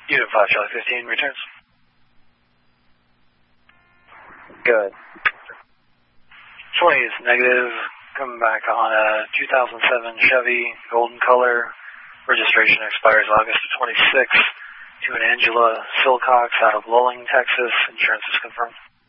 Unit 5, Charlie 15, returns. Good. 20 is negative. Coming back on a 2007 Chevy, golden color. Registration expires August 26th. To an Angela Silcox out of Luling, Texas. Insurance is confirmed.